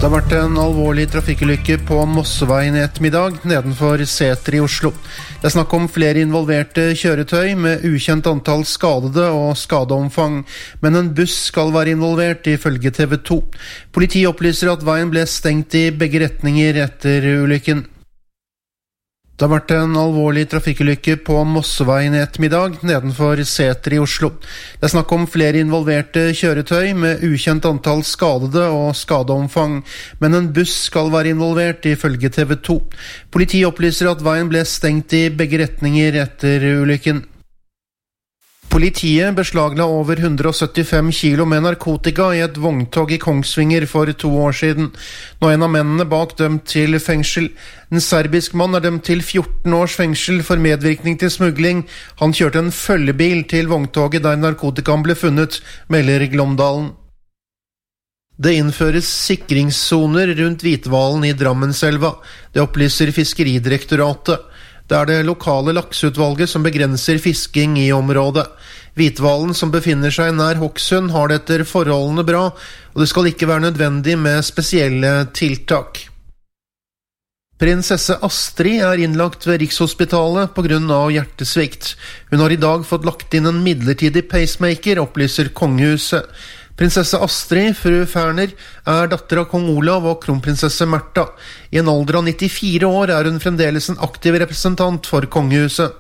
Det har vært en alvorlig trafikkulykke på Mosseveien I ettermiddag nedenfor Sæter I Oslo. Det er snakk om flere involverte kjøretøy med ukjent antall skadede og skadeomfang, men en buss skal være involvert ifølge TV 2. Politiet opplyser at veien ble stengt I begge retninger etter ulykken. Det har vært en alvorlig trafikkulykke på Mosseveien I ettermiddag nedenfor Sæter I Oslo. Det er snakk om flere involverte kjøretøy med ukjent antall skadede og skadeomfang, men en buss skal være involvert ifølge TV 2. Politiet opplyser at veien ble stengt I begge retninger etter ulykken. Politiet beslagla over 175 kilo med narkotika I et vogntog I Kongsvinger for 2 år siden. Nå er en av mennene bak dømt til fengsel. En serbisk mann er dømt til 14 års fengsel for medvirkning til smugling. Han kjørte en følgebil til vogntoget der narkotikaen ble funnet, melder Glåmdalen. Det innføres sikringssoner rundt Hvitvalen I Drammenselva. Det opplyser Fiskeridirektoratet. Det er det lokale lakseutvalget som begrenser fisking I området. Hvitvalen som befinner seg nær Hokksund har det etter forholdene bra, og det skal ikke være nødvendig med spesielle tiltak. Prinsesse Astrid er innlagt ved Rikshospitalet på grunn av hjertesvikt. Hun har I dag fått lagt inn en midlertidig pacemaker, opplyser kongehuset. Prinsesse Astrid, fru Ferner, er datter av kong Olav og kronprinsesse Märtha. I en alder av 94 år er hun fremdeles en aktiv representant for kongehuset.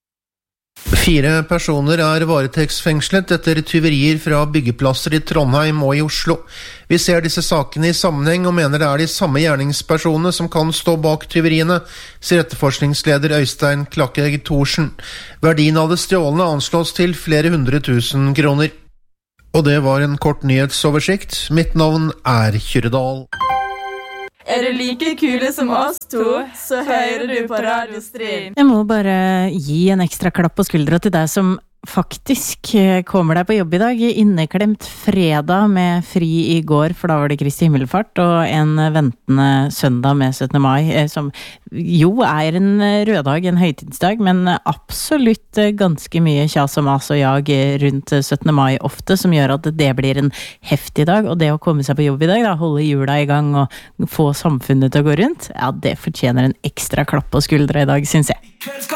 4 personer er varetektsfengslet etter tyverier fra byggeplasser I Trondheim og I Oslo. Vi ser disse sakene I sammenheng og mener det er de samme gjerningspersonene som kan stå bak tyveriene, sier etterforskningsleder Øystein Klakkegg Thorsen. Verdien av det stjålne anslås til flere 100 000 kroner. Og det var en kort nyhetsoversikt. Mitt navn er Kyrredal. Er du like kule som oss to, så hører du på Radio Stryn. Jeg må bare gi en ekstra klapp på skuldra til deg som faktisk kommer deg på jobb I dag. Inneklemt fredag med fri I går, for da var det Kristi himmelfart, og en ventende søndag med 17. mai, som jo er en røddag, en høytidsdag, men absolutt ganske mye kjas og mas og jag rundt 17. mai ofte, som gjør at det blir en heftig dag, og det å komme seg på jobb I dag, da, holde hjula I gang og få samfunnet til å gå rundt, ja, det fortjener en ekstra klapp på skuldra I dag, synes jeg.